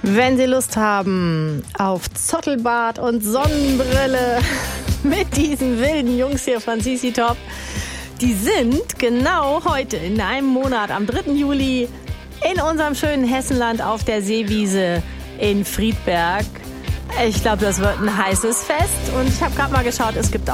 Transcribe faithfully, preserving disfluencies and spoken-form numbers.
Wenn Sie Lust haben auf Zottelbart und Sonnenbrille mit diesen wilden Jungs hier von C C Top, die sind genau heute in einem Monat, am dritten Juli, in unserem schönen Hessenland auf der Seewiese in Friedberg. Ich glaube, das wird ein heißes Fest und ich habe gerade mal geschaut, es gibt auch